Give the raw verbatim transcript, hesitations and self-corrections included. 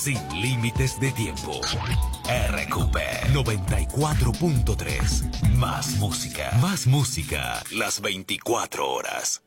sin límites de tiempo. R Q P noventa y cuatro punto tres. Más música. Más música. Las veinticuatro horas.